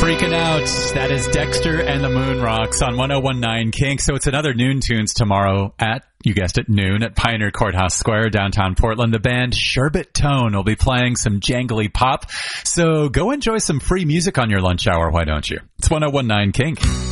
Freaking Out. That is Dexter and the Moon Rocks on 101.9 Kink. So it's another Noon Tunes tomorrow at, you guessed it, noon at Pioneer Courthouse Square, downtown Portland. The band Sherbet Tone will be playing some jangly pop. So go enjoy some free music on your lunch hour, why don't you? It's 101.9 Kink.